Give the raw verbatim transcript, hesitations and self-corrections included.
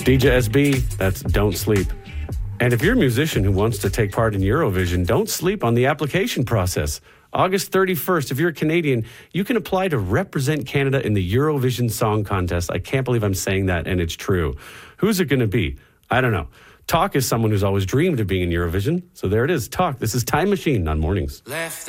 D J S B, that's Don't Sleep. And if you're a musician who wants to take part in Eurovision, don't sleep on the application process. August thirty-first, if you're a Canadian, you can apply to represent Canada in the Eurovision Song Contest. I can't believe I'm saying that, and it's true. Who's it going to be? I don't know. Talk is someone who's always dreamed of being in Eurovision. So there it is, Talk. This is Time Machine on Mornings. Left